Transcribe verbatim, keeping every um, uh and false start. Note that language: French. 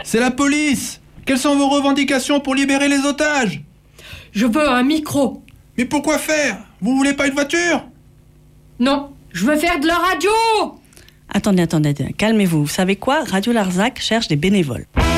C'est la police. Quelles sont vos revendications pour libérer les otages? Je veux un micro. Mais pourquoi faire? Vous voulez pas une voiture? Non, je veux faire de la radio. Attendez, attendez, calmez-vous. Vous savez quoi? Radio Larzac cherche des bénévoles.